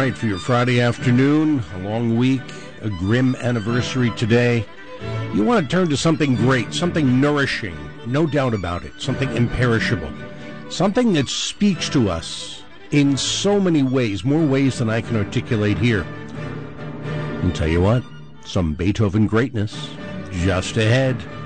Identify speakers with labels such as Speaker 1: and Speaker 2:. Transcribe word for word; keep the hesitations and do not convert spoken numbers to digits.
Speaker 1: right, for your Friday afternoon, a long week, a grim anniversary today, you want to turn to something great, something nourishing, no doubt about it, something imperishable, something that speaks to us in so many ways, more ways than I can articulate here. And tell you what, some Beethoven greatness just ahead.